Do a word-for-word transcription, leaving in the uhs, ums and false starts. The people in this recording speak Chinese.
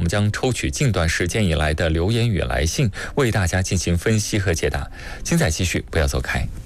将抽取近段时间以来的留言与来信，为大家进行分析和解答。精彩继续，不要走开。